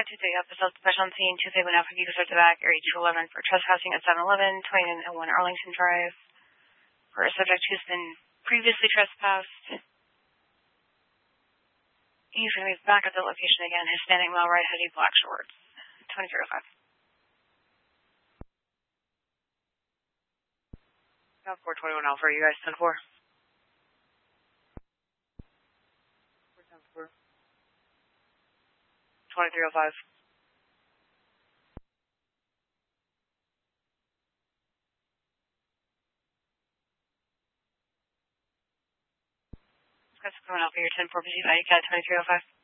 Got 2 episode special on scene, Tuesday when Alpha Vehicles are to back, area 211 for trespassing at 711, 2901 Arlington Drive, for a subject who's been previously trespassed. He's going to be back at the location again, Hispanic male, red hoodie, black shorts, 2305. Got 421 Alpha, are you guys 10-4? 410-4. 2305. Got someone Alpha, you're 10-4, busy by, you got 2305.